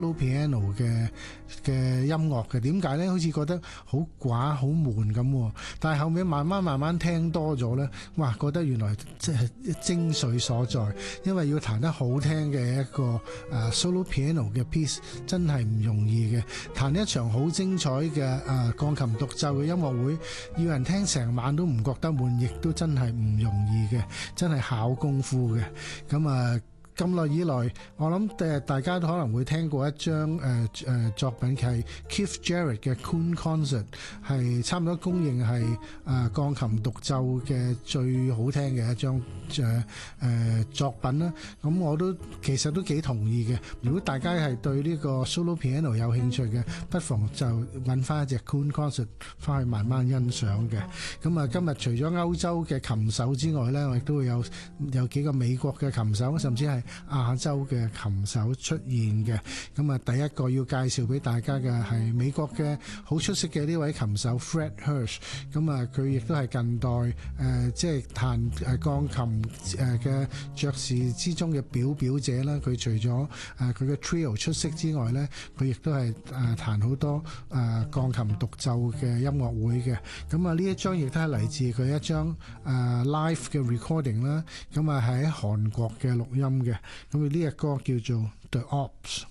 piano 嘅音樂嘅。點解咧？好似覺得好寡好悶咁，但係後尾慢慢聽多咗咧，哇！覺得原來即係精髓所在，因為要彈得好聽嘅一個solo piano 嘅 piece 真係唔容易嘅。彈一場好精彩嘅鋼琴獨奏嘅音樂會，要人聽成晚都唔覺得悶，亦都真係唔容易嘅，真係考功夫嘅。咁耐以來，我諗大家都可能會聽過一張作品，係 Keith Jarrett 嘅 Coon Concert， 係差唔多公認係鋼琴獨奏嘅最好聽嘅一張作品啦。咁我都其實都幾同意嘅。如果大家係對呢個 solo piano 有興趣嘅，不妨就揾翻一隻 Coon Concert 翻去慢慢欣賞嘅。咁今日除咗歐洲嘅琴手之外呢，我亦都會有幾個美國嘅琴手，甚至係亞洲嘅琴手出現嘅。第一個要介紹俾大家嘅係美國嘅好出色嘅呢位琴手 Fred Hersch。佢亦都係近代即係彈鋼琴嘅爵士之中嘅表者啦。佢除咗佢嘅 trio 出色之外呢，佢亦都係彈好多鋼琴獨奏嘅音樂會嘅。呢一張亦都係嚟自佢一張live 嘅 recording 啦。係喺韓國嘅錄音嘅。呢隻歌叫做 The Ops。